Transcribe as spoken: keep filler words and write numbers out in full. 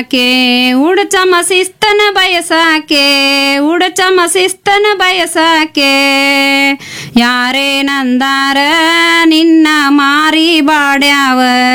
K ಉಡಚಮ ಶಿಸ್ತನ ಬಯಸಾಕೆ ಉಡಚಮ ಶಿಸ್ತನ ಬಯಸಾಕೆ ಯಾರೇ ನಂದಾರ ನಿನ್ನ ಮಾರಿ ಬಾಡ್ಯಾವ